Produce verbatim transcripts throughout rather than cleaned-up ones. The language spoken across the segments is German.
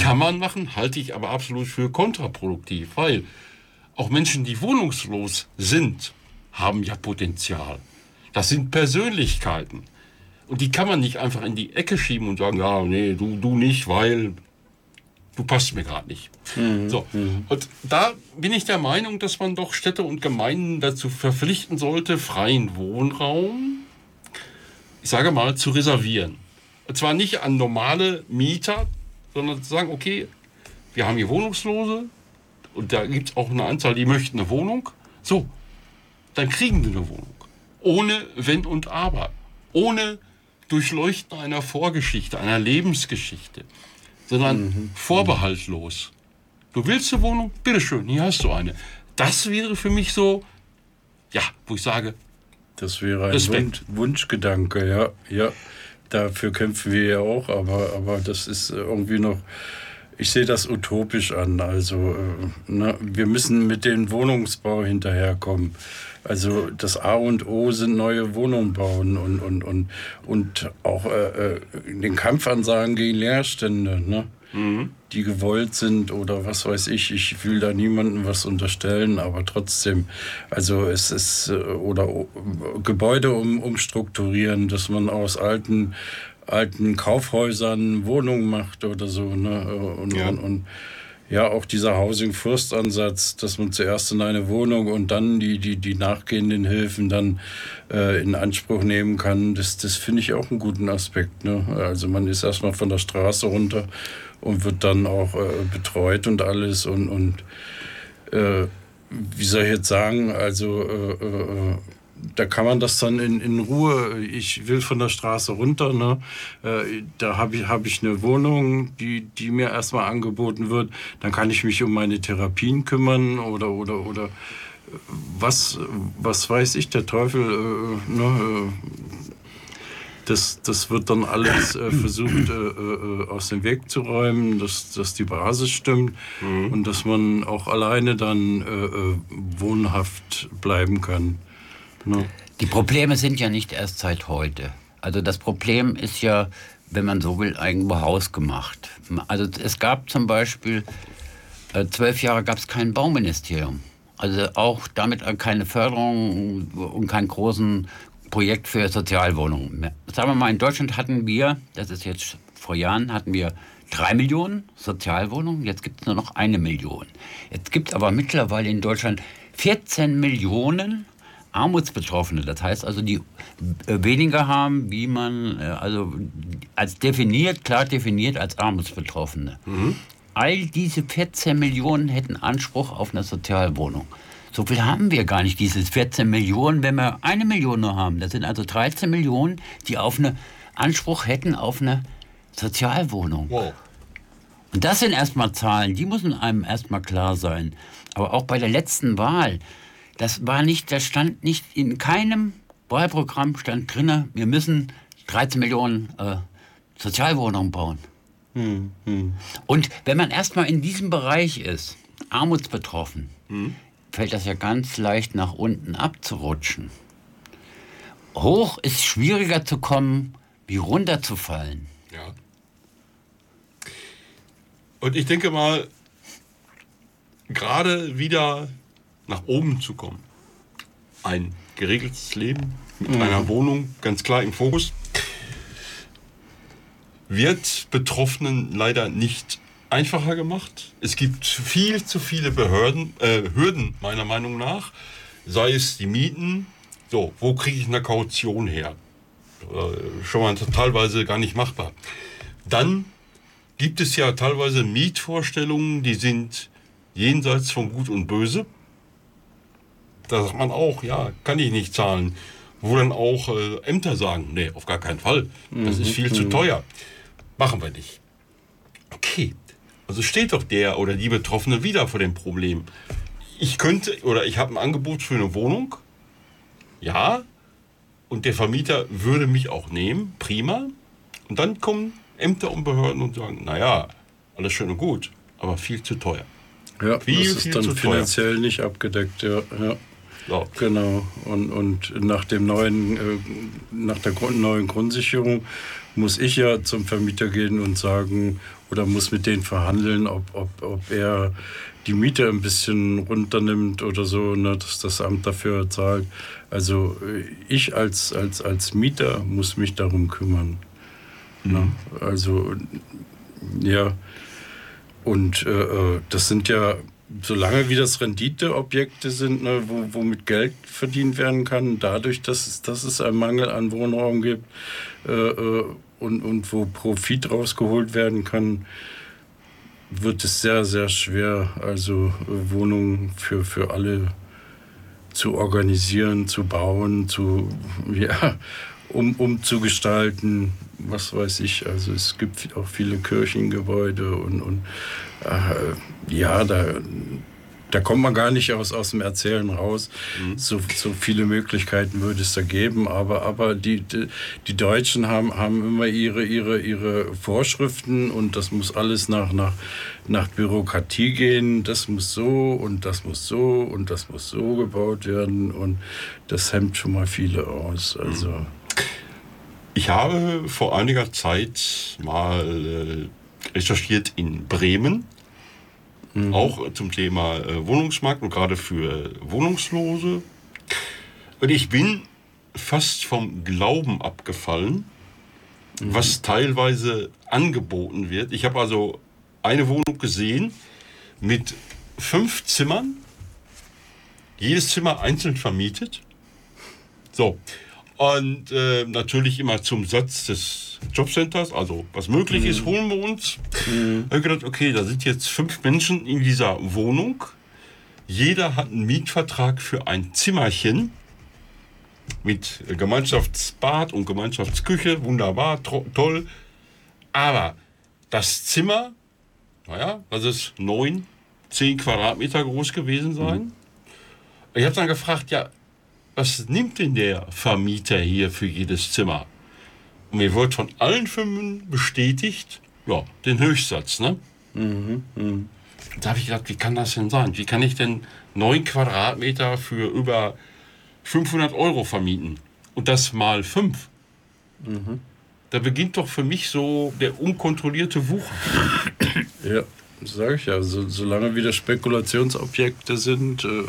Kann man machen, halte ich aber absolut für kontraproduktiv, weil auch Menschen, die wohnungslos sind, haben ja Potenzial. Das sind Persönlichkeiten. Und die kann man nicht einfach in die Ecke schieben und sagen, ja, nee, du, du nicht, weil du passt mir gerade nicht. Mhm. So. Und da bin ich der Meinung, dass man doch Städte und Gemeinden dazu verpflichten sollte, freien Wohnraum, ich sage mal, zu reservieren. Und zwar nicht an normale Mieter, sondern zu sagen, okay, wir haben hier Wohnungslose und da gibt es auch eine Anzahl, die möchten eine Wohnung. So, dann kriegen die eine Wohnung. Ohne Wenn und Aber. Ohne Durchleuchten einer Vorgeschichte, einer Lebensgeschichte. Sondern mhm. vorbehaltlos. Du willst eine Wohnung? Bitteschön, hier hast du eine. Das wäre für mich so, ja, wo ich sage, das wäre ein Wunsch, Wunschgedanke, ja, ja. Dafür kämpfen wir ja auch, aber, aber das ist irgendwie noch, ich sehe das utopisch an. Also ne, wir müssen mit dem Wohnungsbau hinterherkommen. Also das A und O sind neue Wohnungen bauen und, und, und, und auch äh, den Kampf ansagen gegen Leerstände, ne? Mhm. Die gewollt sind oder was weiß ich. Ich will da niemandem was unterstellen, aber trotzdem, also es ist, oder Gebäude um, umstrukturieren, dass man aus alten, alten Kaufhäusern Wohnungen macht oder so, ne? Und, ja. und, und ja, auch dieser Housing-First-Ansatz, dass man zuerst in eine Wohnung und dann die, die, die nachgehenden Hilfen dann äh, in Anspruch nehmen kann, das, das finde ich auch einen guten Aspekt. Ne? Also man ist erstmal von der Straße runter und wird dann auch äh, betreut und alles und, und äh, wie soll ich jetzt sagen, also äh, äh, da kann man das dann in, in Ruhe, ich will von der Straße runter, ne? Äh, da habe ich, hab ich eine Wohnung, die, die mir erstmal angeboten wird, dann kann ich mich um meine Therapien kümmern oder, oder, oder was, was weiß ich, der Teufel, äh, ne? Das, das wird dann alles äh, versucht äh, äh, aus dem Weg zu räumen, dass, dass die Basis stimmt mhm. und dass man auch alleine dann äh, wohnhaft bleiben kann. No. Die Probleme sind ja nicht erst seit heute. Also das Problem ist ja, wenn man so will, irgendwo hausgemacht. Also es gab zum Beispiel, äh, zwölf Jahre gab es kein Bauministerium. Also auch damit keine Förderung und kein großen Projekt für Sozialwohnungen mehr. Sagen wir mal, in Deutschland hatten wir, das ist jetzt vor Jahren, hatten wir drei Millionen Sozialwohnungen, jetzt gibt es nur noch eine Million. Jetzt gibt es aber mittlerweile in Deutschland vierzehn Millionen Armutsbetroffene, das heißt also, die weniger haben, wie man, also als definiert, klar definiert als Armutsbetroffene. Mhm. All diese vierzehn Millionen hätten Anspruch auf eine Sozialwohnung. So viel haben wir gar nicht, diese vierzehn Millionen, wenn wir eine Million nur haben. Das sind also dreizehn Millionen, die auf eine Anspruch hätten auf eine Sozialwohnung. Wow. Und das sind erstmal Zahlen, die müssen einem erstmal klar sein. Aber auch bei der letzten Wahl, das war nicht, das stand nicht in keinem Wahlprogramm stand drin, wir müssen dreizehn Millionen äh, Sozialwohnungen bauen. Hm, hm. Und wenn man erstmal in diesem Bereich ist, armutsbetroffen, hm. fällt das ja ganz leicht nach unten abzurutschen. Hoch ist schwieriger zu kommen, wie runterzufallen. Ja. Und ich denke mal, gerade wieder nach oben zu kommen. Ein geregeltes Leben mit mhm. einer Wohnung, ganz klar im Fokus, wird Betroffenen leider nicht einfacher gemacht. Es gibt viel zu viele Behörden, äh, Hürden, meiner Meinung nach. Sei es die Mieten, so, wo kriege ich eine Kaution her? Äh, schon mal teilweise gar nicht machbar. Dann gibt es ja teilweise Mietvorstellungen, die sind jenseits von Gut und Böse. Da sagt man auch, ja, kann ich nicht zahlen. Wo dann auch äh, Ämter sagen, nee, auf gar keinen Fall. Das mhm. ist viel mhm. zu teuer. Machen wir nicht. Okay, also steht doch der oder die Betroffene wieder vor dem Problem. Ich könnte, oder ich habe ein Angebot für eine Wohnung. Ja, und der Vermieter würde mich auch nehmen. Prima. Und dann kommen Ämter und Behörden und sagen, naja, alles schön und gut, aber viel zu teuer. Ja, viel, das ist viel dann finanziell teuer. Nicht abgedeckt, ja. ja. Ja. Genau. Und, und nach dem neuen, äh, nach der Grund, neuen Grundsicherung muss ich ja zum Vermieter gehen und sagen, oder muss mit denen verhandeln, ob, ob, ob er die Miete ein bisschen runternimmt oder so, ne, dass das Amt dafür zahlt. Also ich als, als, als Mieter muss mich darum kümmern. Mhm. Ne? Also ja, und äh, das sind ja, solange wie das Renditeobjekte sind, ne, wo, womit Geld verdient werden kann, dadurch, dass es, dass es einen Mangel an Wohnraum gibt äh, und, und wo Profit rausgeholt werden kann, wird es sehr, sehr schwer, also äh, Wohnungen für, für alle zu organisieren, zu bauen, zu, ja, um, umzugestalten, was weiß ich. Also es gibt auch viele Kirchengebäude und, und äh, ja, da, da kommt man gar nicht aus, aus dem Erzählen raus. Mhm. So, so viele Möglichkeiten würde es da geben, aber, aber die, die, die Deutschen haben, haben immer ihre, ihre, ihre Vorschriften und das muss alles nach, nach, nach Bürokratie gehen. Das muss so und das muss so und das muss so gebaut werden und das hemmt schon mal viele aus. Also mhm. Ich habe vor einiger Zeit mal äh, recherchiert in Bremen, mhm. auch zum Thema äh, Wohnungsmarkt und gerade für Wohnungslose. Und ich bin fast vom Glauben abgefallen, mhm. was teilweise angeboten wird. Ich habe also eine Wohnung gesehen mit fünf Zimmern, jedes Zimmer einzeln vermietet. So. Und äh, natürlich immer zum Satz des Jobcenters, also was möglich mhm. ist, holen wir uns. Mhm. Ich habe gedacht, okay, da sind jetzt fünf Menschen in dieser Wohnung. Jeder hat einen Mietvertrag für ein Zimmerchen mit Gemeinschaftsbad und Gemeinschaftsküche, wunderbar, tro- toll. Aber das Zimmer, naja, das ist neun, zehn Quadratmeter groß gewesen sein. Mhm. Ich habe dann gefragt, ja, was nimmt denn der Vermieter hier für jedes Zimmer? Und mir wurde von allen fünf bestätigt, ja, den Höchstsatz, ne? Mhm, mh. Da habe ich gedacht, wie kann das denn sein? Wie kann ich denn neun Quadratmeter für über fünfhundert Euro vermieten? Und das mal fünf. Mhm. Da beginnt doch für mich so der unkontrollierte Wucher. Ja, das sage ich ja. So, solange wieder Spekulationsobjekte sind, äh,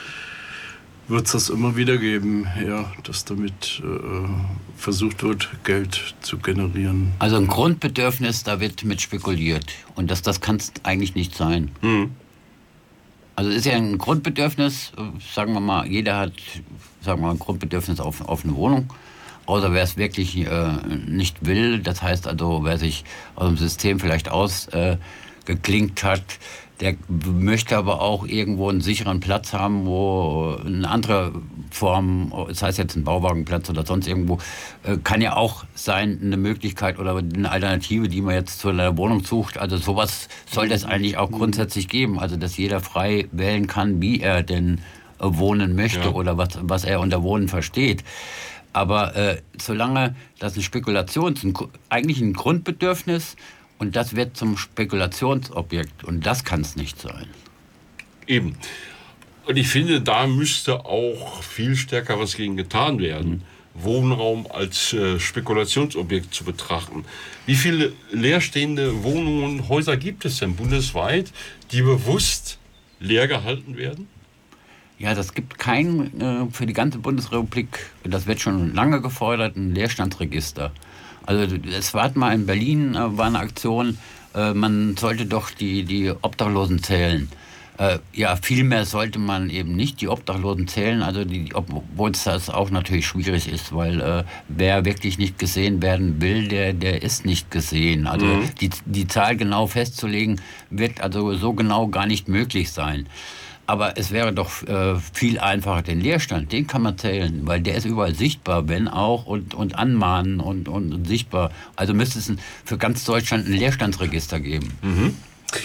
wird es das immer wieder geben, ja, dass damit äh, versucht wird, Geld zu generieren. Also ein Grundbedürfnis, da wird mit spekuliert. Und das, das kann es eigentlich nicht sein. Mhm. Also es ist ja ein Grundbedürfnis, sagen wir mal, jeder hat, sagen wir mal, ein Grundbedürfnis auf, auf eine Wohnung. Außer wer es wirklich äh, nicht will, das heißt also, wer sich aus dem System vielleicht ausgeklinkt äh, hat, der möchte aber auch irgendwo einen sicheren Platz haben, wo eine andere Form, das heißt jetzt ein Bauwagenplatz oder sonst irgendwo, kann ja auch sein, eine Möglichkeit oder eine Alternative, die man jetzt zu einer Wohnung sucht. Also sowas sollte es eigentlich auch grundsätzlich geben. Also dass jeder frei wählen kann, wie er denn wohnen möchte ja. oder was, was er unter Wohnen versteht. Aber äh, solange das eine Spekulation ist, ein, eigentlich ein Grundbedürfnis, und das wird zum Spekulationsobjekt. Und das kann es nicht sein. Eben. Und ich finde, da müsste auch viel stärker was gegen getan werden. Mhm. Wohnraum als äh, Spekulationsobjekt zu betrachten. Wie viele leerstehende Wohnungen und Häuser gibt es denn bundesweit, die bewusst leer gehalten werden? Ja, das gibt kein, äh, für die ganze Bundesrepublik, das wird schon lange gefordert, ein Leerstandsregister. Also es war mal in Berlin, äh, war eine Aktion, äh, man sollte doch die, die Obdachlosen zählen. Äh, ja, viel mehr sollte man eben nicht die Obdachlosen zählen, also die, obwohl es das auch natürlich schwierig ist, weil äh, wer wirklich nicht gesehen werden will, der, der ist nicht gesehen. Also mhm. die, die Zahl genau festzulegen, wird also so genau gar nicht möglich sein. Aber es wäre doch äh, viel einfacher, den Leerstand, den kann man zählen, weil der ist überall sichtbar, wenn auch, und, und anmahnen und, und, und sichtbar. Also müsste es ein, für ganz Deutschland ein Leerstandsregister geben. Mhm.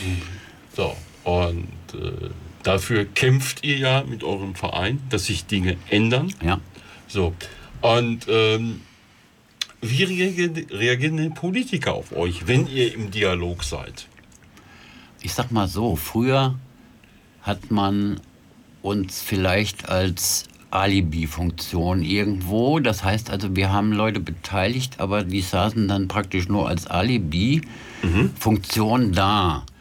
So, und äh, dafür kämpft ihr ja mit eurem Verein, dass sich Dinge ändern. Ja. So, und ähm, wie reagieren, reagieren die Politiker auf euch, wenn ihr im Dialog seid? Ich sag mal so, früher hat man uns vielleicht als Alibi-Funktion irgendwo. Das heißt also, wir haben Leute beteiligt, aber die saßen dann praktisch nur als Alibi-Funktion mhm. da.